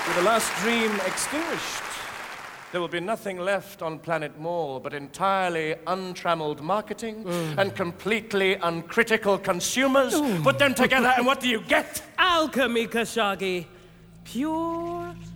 With the last dream extinguished, there will be nothing left on Planet Mall but entirely untrammeled marketing and completely uncritical consumers. Put them together and what do you get? Alchemy, Khashoggi. Pure